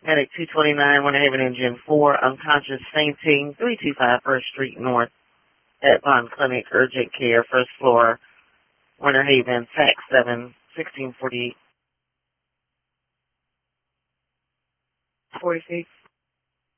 Medic 229, Winter Haven Engine 4, unconscious, fainting, 325 First Street North at Bond Clinic, urgent care, first floor, Winter Haven, fax 7, 1648. 46.